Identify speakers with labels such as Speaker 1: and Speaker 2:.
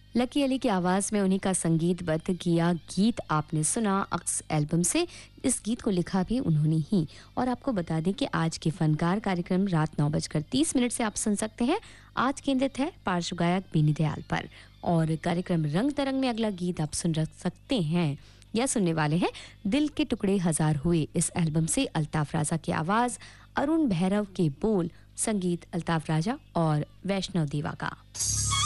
Speaker 1: Lucky Ali की आवाज़ में उन्हीं का संगीतबद्ध किया गीत आपने सुना अक्स एल्बम से। इस गीत को लिखा भी उन्होंने ही। और आपको बता दें कि आज के फनकार कार्यक्रम रात 9:30 से आप सुन सकते हैं। आज केंद्रित है पार्श्व गायक बीनी दयाल पर। और कार्यक्रम रंग तरंग में अगला गीत आप सुन सकते हैं या सुनने वाले हैं दिल के टुकड़े हजार हुए इस एल्बम से। अल्ताफ राजा की आवाज़, अरुण भैरव के बोल, संगीत अल्ताफ राजा और वैष्णव देवा का।